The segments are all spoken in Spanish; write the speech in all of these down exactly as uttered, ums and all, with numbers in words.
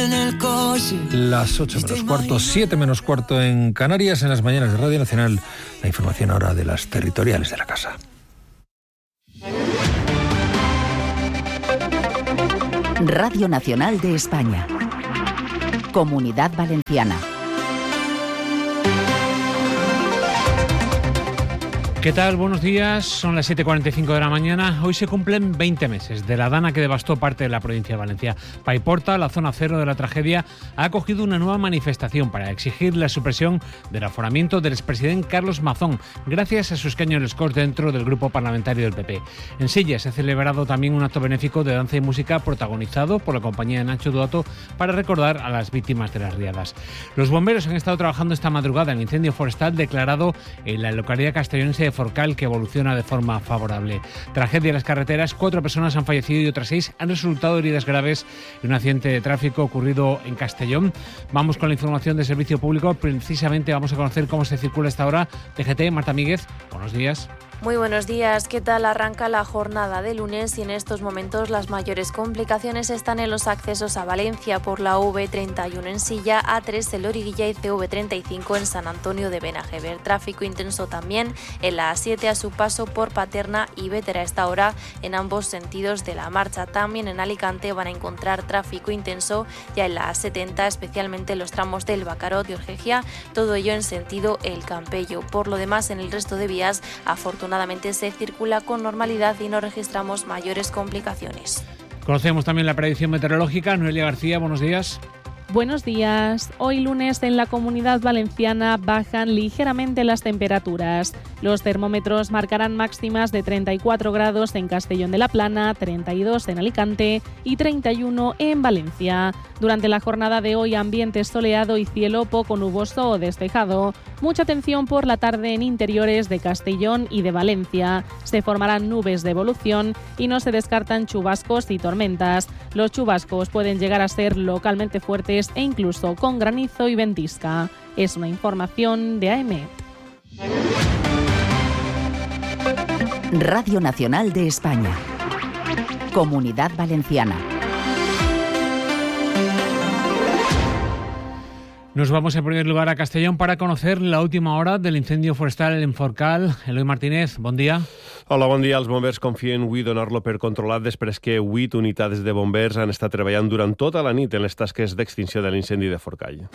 en el coche. Las ocho menos cuarto, siete menos cuarto en Canarias, en las mañanas de Radio Nacional. La información ahora de las territoriales de la casa. Radio Nacional de España. Comunidad Valenciana. ¿Qué tal? Buenos días. Son las siete cuarenta y cinco de la mañana. Hoy se cumplen veinte meses de la dana que devastó parte de la provincia de Valencia. Paiporta, la zona cero de la tragedia, ha acogido una nueva manifestación para exigir la supresión del aforamiento del expresidente Carlos Mazón, gracias a su escaño en les Corts dentro del grupo parlamentario del P P. En Silla se ha celebrado también un acto benéfico de danza y música protagonizado por la compañía de Nacho Duato para recordar a las víctimas de las riadas. Los bomberos han estado trabajando esta madrugada en el incendio forestal declarado en la localidad castellonense de Forcal, que evoluciona de forma favorable. Tragedia en las carreteras, cuatro personas han fallecido y otras seis han resultado heridas graves en un accidente de tráfico ocurrido en Castellón. Vamos con la información de servicio público. Precisamente vamos a conocer cómo se circula esta hora. T G T, Marta Míguez, buenos días. Muy buenos días. ¿Qué tal arranca la jornada de lunes? Y en estos momentos las mayores complicaciones están en los accesos a Valencia por la U V treinta y uno en Silla, A tres en Loriguilla y C V treinta y cinco en San Antonio de Benajever. Tráfico intenso también en la A siete a su paso por Paterna y Bétera a esta hora en ambos sentidos de la marcha. También en Alicante van a encontrar tráfico intenso ya en la A setenta, especialmente en los tramos del Bacarot y Orgegia, todo ello en sentido El Campello. Por lo demás, en el resto de vías, afortunadamente se circula con normalidad y no registramos mayores complicaciones. Conocemos también la predicción meteorológica. Noelia García, buenos días. Buenos días. Hoy lunes en la Comunidad Valenciana bajan ligeramente las temperaturas. Los termómetros marcarán máximas de treinta y cuatro grados en Castellón de la Plana, treinta y dos en Alicante y treinta y uno en Valencia. Durante la jornada de hoy, ambiente soleado y cielo poco nuboso o despejado. Mucha atención por la tarde en interiores de Castellón y de Valencia. Se formarán nubes de evolución y no se descartan chubascos y tormentas. Los chubascos pueden llegar a ser localmente fuertes e incluso con granizo y ventisca. Es una información de A E M E T. Radio Nacional de España. Comunidad Valenciana. Nos vamos en primer lugar a Castellón para conocer la última hora del incendio forestal en Forcal. Eloi Martínez, bon dia. Hola, bon dia. Els bombers confien avui donar-lo per controlat després que vuit unitats de bombers han estat treballant durant tota la nit en les tasques d'extinció de l'incendi de Forcall.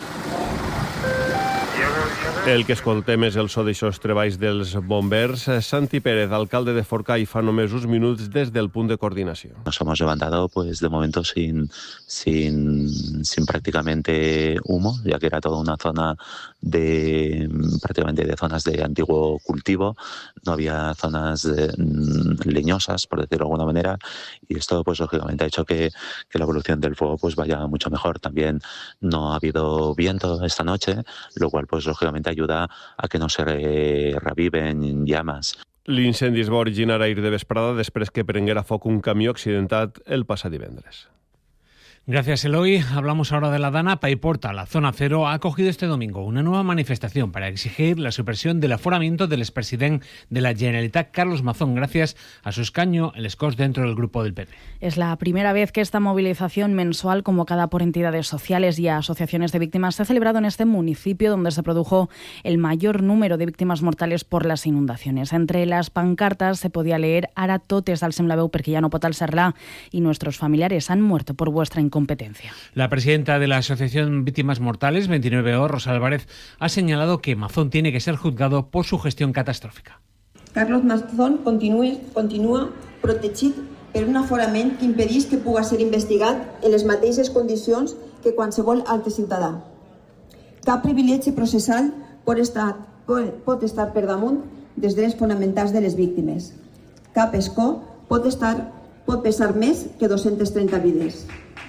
El que escoltem és el so d'aixòs treballs dels bombers. Santi Pérez, alcalde de Forcall, fa només uns minuts des del punt de coordinació. Nos hemos levantado pues de momento sin, sin, sin prácticamente humo, ya que era toda una zona de prácticamente de zonas de antiguo cultivo, no había zonas de, leñosas, por decirlo de alguna manera, y esto pues lógicamente ha hecho que, que la evolución del fuego pues vaya mucho mejor. También no ha habido viento esta noche, lo cual pues lógicamente ayuda a que no se reviven llamas. L'incendi es va originar ahir de vesprada després que prenguera foc un camió accidentat el passat divendres. Gracias, Eloi. Hablamos ahora de la dana. Paiporta, la zona cero, ha acogido este domingo una nueva manifestación para exigir la supresión del aforamiento del expresidente de la Generalitat, Carlos Mazón, gracias a su escaño en les Corts dentro del grupo del P P. Es la primera vez que esta movilización mensual, convocada por entidades sociales y asociaciones de víctimas, se ha celebrado en este municipio donde se produjo el mayor número de víctimas mortales por las inundaciones. Entre las pancartas se podía leer «Ara tot és al semblabeu perquè ja no pot alçar-la» y «Nuestros familiares han muerto por vuestra incompetencia». La presidenta de la Asociación Víctimas Mortales, veintinueve O, Rosa Álvarez, ha señalado que Mazón tiene que ser juzgado por su gestión catastrófica. Carlos Mazón continua, continua protegit per un aforament que impedís que puga ser investigat en les mateixes condicions que qualsevol altre ciutadà. Cap privilegi processal pot estar, pot estar per damunt dels drets fonamentals de les víctimes. Cap escó pot, estar, pot pesar més que dos-centes trenta vides.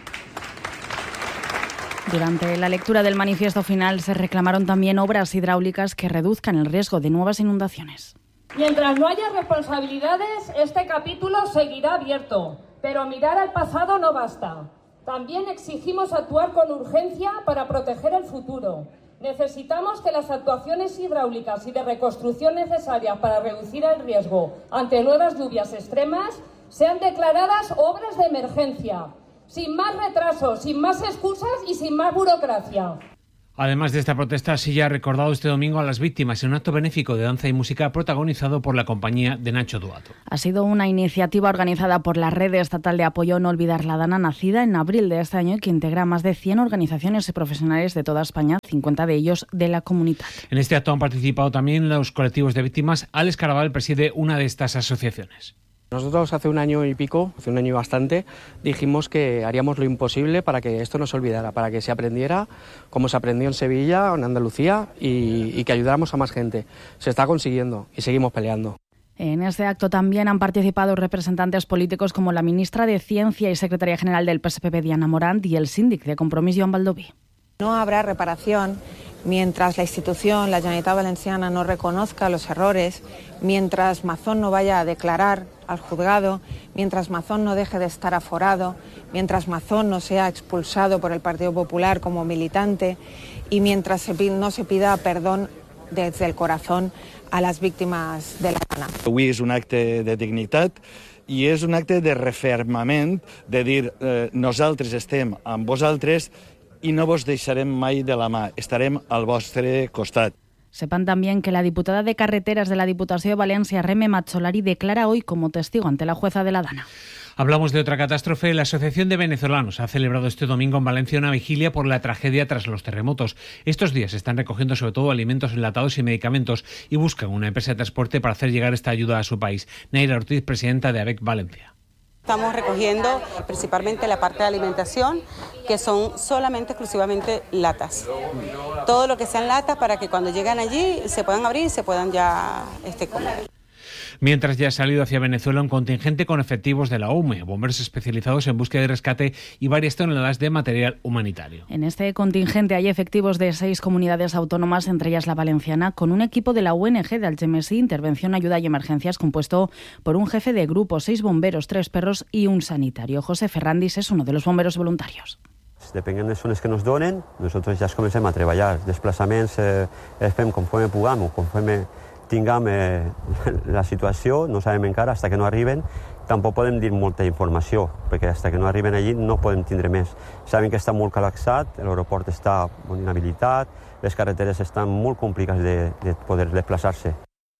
Durante la lectura del manifiesto final se reclamaron también obras hidráulicas que reduzcan el riesgo de nuevas inundaciones. Mientras no haya responsabilidades, este capítulo seguirá abierto, pero mirar al pasado no basta. También exigimos actuar con urgencia para proteger el futuro. Necesitamos que las actuaciones hidráulicas y de reconstrucción necesarias para reducir el riesgo ante nuevas lluvias extremas sean declaradas obras de emergencia. sin más retrasos, sin más excusas y sin más burocracia. Además de esta protesta, Silla ha recordado este domingo a las víctimas en un acto benéfico de danza y música protagonizado por la compañía de Nacho Duato. Ha sido una iniciativa organizada por la Red Estatal de Apoyo a No Olvidar la Dana, nacida en abril de este año y que integra más de cien organizaciones y profesionales de toda España, cincuenta de ellos de la comunidad. En este acto han participado también los colectivos de víctimas. Alex Caraval preside una de estas asociaciones. Nosotros hace un año y pico, hace un año y bastante, dijimos que haríamos lo imposible para que esto no se olvidara, para que se aprendiera como se aprendió en Sevilla o en Andalucía y, y que ayudáramos a más gente. Se está consiguiendo y seguimos peleando. En este acto también han participado representantes políticos como la ministra de Ciencia y secretaria general del P S P B, Diana Morant, y el síndic de Compromís, Joan Baldoví. No habrá reparación mientras la institución, la Generalitat Valenciana, no reconozca los errores, mientras Mazón no vaya a declarar al juzgado, mientras Mazón no deje de estar aforado, mientras Mazón no sea expulsado por el Partido Popular como militante y mientras no se pida perdón desde el corazón a las víctimas de la Dana. Avui és un acte de dignitat i és un acte de refermament, de dir eh, nosaltres estem amb vosaltres y no vos deixarem mai de la mà, estarem al vostre costat. Sepan también que la diputada de Carreteras de la Diputación de Valencia, Reme Macholari, declara hoy como testigo ante la jueza de la Dana. Hablamos de otra catástrofe. La Asociación de Venezolanos ha celebrado este domingo en Valencia una vigilia por la tragedia tras los terremotos. Estos días están recogiendo sobre todo alimentos enlatados y medicamentos y buscan una empresa de transporte para hacer llegar esta ayuda a su país. Neira Ortiz, presidenta de A B E C Valencia. Estamos recogiendo principalmente la parte de alimentación, que son solamente, exclusivamente latas. Todo lo que sean latas para que cuando lleguen allí se puedan abrir y se puedan ya este, comer. Mientras ya ha salido hacia Venezuela un contingente con efectivos de la U M E, bomberos especializados en búsqueda y rescate y varias toneladas de material humanitario. En este contingente hay efectivos de seis comunidades autónomas, entre ellas la valenciana, con un equipo de la O N G de Algemesí, Intervención, Ayuda y Emergencias, compuesto por un jefe de grupo, seis bomberos, tres perros y un sanitario. José Ferrandis es uno de los bomberos voluntarios. Depenent de les zones que nos donen, nosaltres ja comencem a treballar. Desplaçaments eh, els fem conforme puguem o conforme tinguem eh, la situació, no sabem encara, fins que no arriben. Tampoc podem dir molta informació, perquè fins que no arriben allí no podem tindre més. Sabem que està molt col·lapsat, l'aeroport està molt inhabilitat, les carreteres estan molt complicades de, de poder desplaçar-se.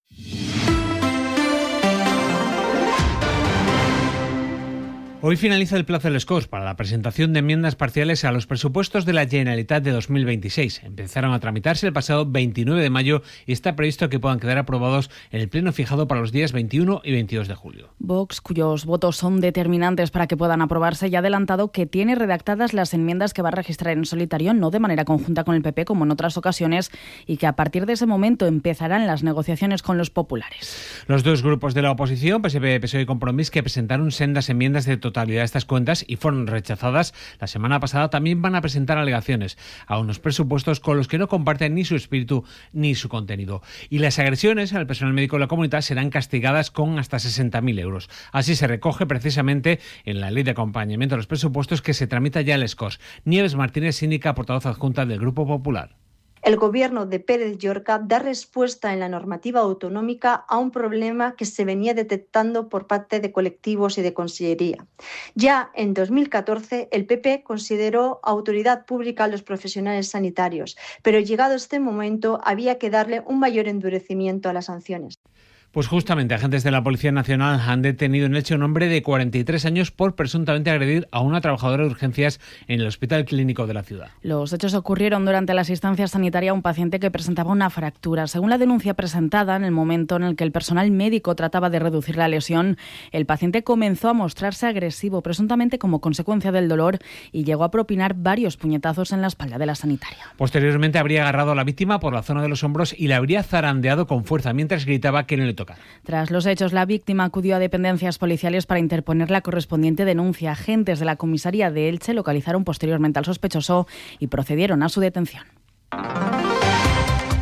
Hoy finaliza el plazo del S C O S para la presentación de enmiendas parciales a los presupuestos de la Generalitat de dos mil veintiséis. Empezaron a tramitarse el pasado veintinueve de mayo y está previsto que puedan quedar aprobados en el pleno fijado para los días veintiuno y veintidós de julio. Vox, cuyos votos son determinantes para que puedan aprobarse, ya ha adelantado que tiene redactadas las enmiendas que va a registrar en solitario, no de manera conjunta con el P P como en otras ocasiones, y que a partir de ese momento empezarán las negociaciones con los populares. Los dos grupos de la oposición, P S P, P S O E y Compromís, que presentaron sendas enmiendas de totalidad de estas cuentas y fueron rechazadas la semana pasada, también van a presentar alegaciones a unos presupuestos con los que no comparten ni su espíritu ni su contenido. Y las agresiones al personal médico de la comunidad serán castigadas con hasta sesenta mil euros. Así se recoge precisamente en la ley de acompañamiento de los presupuestos que se tramita ya el S C O S. Nieves Martínez, síndica portavoz adjunta del Grupo Popular. El Gobierno de Pérez Llorca da respuesta en la normativa autonómica a un problema que se venía detectando por parte de colectivos y de Consellería. Ya en dos mil catorce, el P P consideró autoridad pública a los profesionales sanitarios, pero llegado este momento había que darle un mayor endurecimiento a las sanciones. Pues justamente agentes de la Policía Nacional han detenido en Elche a un hombre de cuarenta y tres años por presuntamente agredir a una trabajadora de urgencias en el Hospital Clínico de la ciudad. Los hechos ocurrieron durante la asistencia sanitaria a un paciente que presentaba una fractura. Según la denuncia presentada, en el momento en el que el personal médico trataba de reducir la lesión, el paciente comenzó a mostrarse agresivo, presuntamente como consecuencia del dolor, y llegó a propinar varios puñetazos en la espalda de la sanitaria. Posteriormente habría agarrado a la víctima por la zona de los hombros y la habría zarandeado con fuerza mientras gritaba que no le tocaba. Tras los hechos, la víctima acudió a dependencias policiales para interponer la correspondiente denuncia. Agentes de la comisaría de Elche localizaron posteriormente al sospechoso y procedieron a su detención.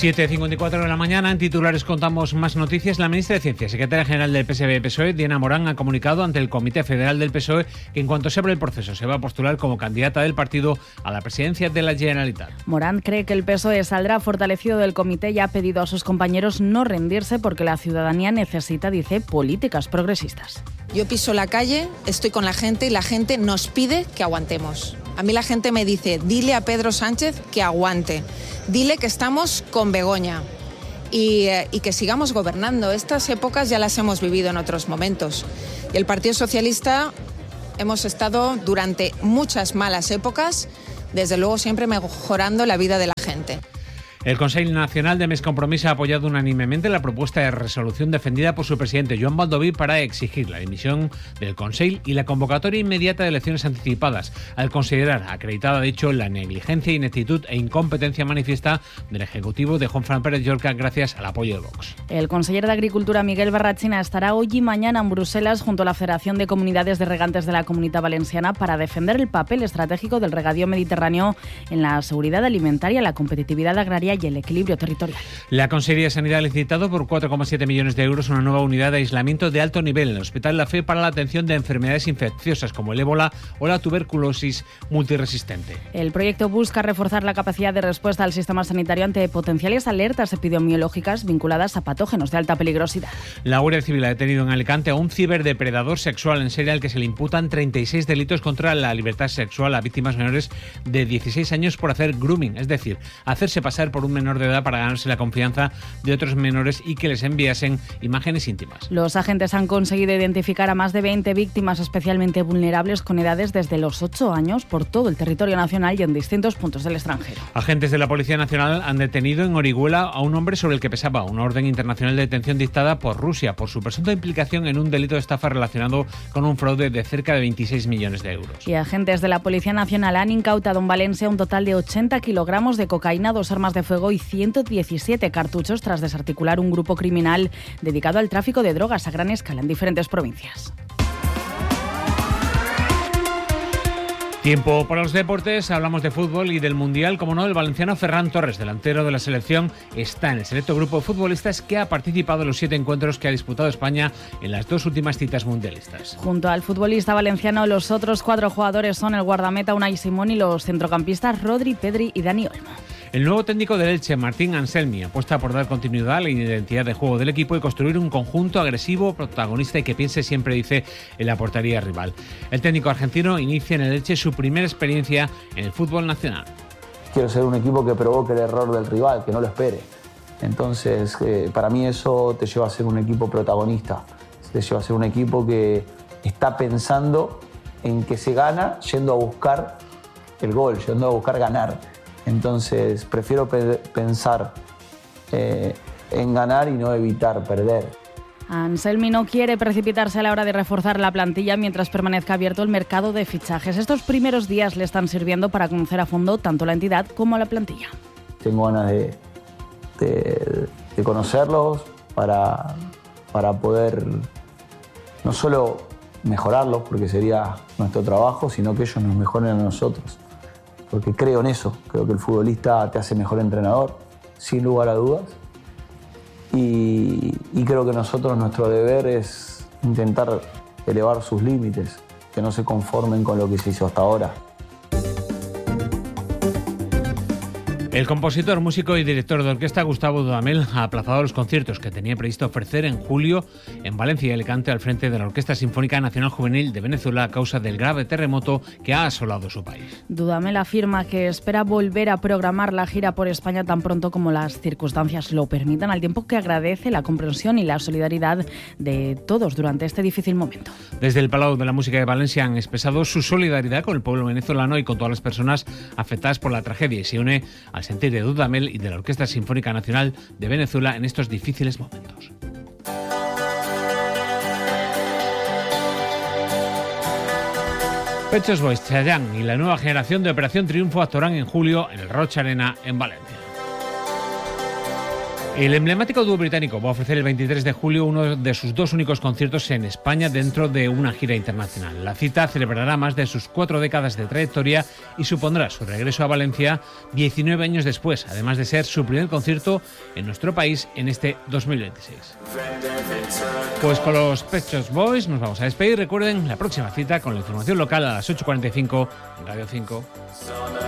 siete cincuenta y cuatro de la mañana, en titulares contamos más noticias. La ministra de Ciencia, secretaria general del P S B P S O E, Diana Morán, ha comunicado ante el Comité Federal del P S O E que en cuanto se abra el proceso se va a postular como candidata del partido a la presidencia de la Generalitat. Morán cree que el P S O E saldrá fortalecido del comité y ha pedido a sus compañeros no rendirse porque la ciudadanía necesita, dice, políticas progresistas. Yo piso la calle, estoy con la gente y la gente nos pide que aguantemos. A mí la gente me dice, dile a Pedro Sánchez que aguante, dile que estamos con Begoña y, y que sigamos gobernando. Estas épocas ya las hemos vivido en otros momentos. Y el Partido Socialista hemos estado durante muchas malas épocas, desde luego siempre mejorando la vida de la gente. El Consell Nacional de Més Compromís ha apoyado unánimemente la propuesta de resolución defendida por su presidente Joan Baldoví para exigir la dimisión del Consell y la convocatoria inmediata de elecciones anticipadas, al considerar acreditada, de hecho, la negligencia, ineptitud e incompetencia manifiesta del Ejecutivo de Juan Fran Pérez Llorca gracias al apoyo de Vox. El consejero de Agricultura Miguel Barrachina estará hoy y mañana en Bruselas junto a la Federación de Comunidades de Regantes de la Comunitat Valenciana para defender el papel estratégico del regadío mediterráneo en la seguridad alimentaria, la competitividad agraria y el equilibrio territorial. La Consellería de Sanidad ha licitado por cuatro coma siete millones de euros una nueva unidad de aislamiento de alto nivel en el Hospital La Fe para la atención de enfermedades infecciosas como el ébola o la tuberculosis multiresistente. El proyecto busca reforzar la capacidad de respuesta al sistema sanitario ante potenciales alertas epidemiológicas vinculadas a patógenos de alta peligrosidad. La Guardia Civil ha detenido en Alicante a un ciberdepredador sexual en serie al que se le imputan treinta y seis delitos contra la libertad sexual a víctimas menores de dieciséis años por hacer grooming, es decir, hacerse pasar por un menor de edad para ganarse la confianza de otros menores y que les enviasen imágenes íntimas. Los agentes han conseguido identificar a más de veinte víctimas especialmente vulnerables con edades desde los ocho años por todo el territorio nacional y en distintos puntos del extranjero. Agentes de la Policía Nacional han detenido en Orihuela a un hombre sobre el que pesaba una orden internacional de detención dictada por Rusia por su presunta implicación en un delito de estafa relacionado con un fraude de cerca de veintiséis millones de euros. Y agentes de la Policía Nacional han incautado en Valencia un total de ochenta kilogramos de cocaína, dos armas de fuego y ciento diecisiete cartuchos tras desarticular un grupo criminal dedicado al tráfico de drogas a gran escala en diferentes provincias. Tiempo para los deportes, hablamos de fútbol y del Mundial. Como no, el valenciano Ferran Torres, delantero de la selección, está en el selecto grupo de futbolistas que ha participado en los siete encuentros que ha disputado España en las dos últimas citas mundialistas. Junto al futbolista valenciano, los otros cuatro jugadores son el guardameta Unai Simón y los centrocampistas Rodri, Pedri y Dani Olmo. El nuevo técnico del Elche, Martín Anselmi, apuesta por dar continuidad a la identidad de juego del equipo y construir un conjunto agresivo, protagonista y que piense siempre, dice, en la portería rival. El técnico argentino inicia en el Elche su primera experiencia en el fútbol nacional. Quiero ser un equipo que provoque el error del rival, que no lo espere. Entonces, eh, para mí eso te lleva a ser un equipo protagonista, te lleva a ser un equipo que está pensando en que se gana yendo a buscar el gol, yendo a buscar ganar. Entonces prefiero pe- pensar eh, en ganar y no evitar perder. Anselmi no quiere precipitarse a la hora de reforzar la plantilla mientras permanezca abierto el mercado de fichajes. Estos primeros días le están sirviendo para conocer a fondo tanto la entidad como la plantilla. Tengo ganas de, de, de conocerlos para, para poder no solo mejorarlos, porque sería nuestro trabajo, sino que ellos nos mejoren a nosotros. Porque creo en eso, creo que el futbolista te hace mejor entrenador, sin lugar a dudas. Y, y creo que nosotros, nuestro deber es intentar elevar sus límites, que no se conformen con lo que se hizo hasta ahora. El compositor, músico y director de orquesta Gustavo Dudamel ha aplazado los conciertos que tenía previsto ofrecer en julio en Valencia y Alicante al frente de la Orquesta Sinfónica Nacional Juvenil de Venezuela a causa del grave terremoto que ha asolado su país. Dudamel afirma que espera volver a programar la gira por España tan pronto como las circunstancias lo permitan, al tiempo que agradece la comprensión y la solidaridad de todos durante este difícil momento. Desde el Palau de la Música de Valencia han expresado su solidaridad con el pueblo venezolano y con todas las personas afectadas por la tragedia y se une al sentir de Dudamel y de la Orquesta Sinfónica Nacional de Venezuela en estos difíciles momentos. Pet Shop Boys, Chayanne y la nueva generación de Operación Triunfo actuarán en julio en el Roch Arena en Valencia. El emblemático dúo británico va a ofrecer el veintitrés de julio uno de sus dos únicos conciertos en España dentro de una gira internacional. La cita celebrará más de sus cuatro décadas de trayectoria y supondrá su regreso a Valencia diecinueve años después, además de ser su primer concierto en nuestro país en este dos mil veintiséis. Pues con los Pet Shop Boys nos vamos a despedir. Recuerden la próxima cita con la información local a las ocho cuarenta y cinco en Radio cinco.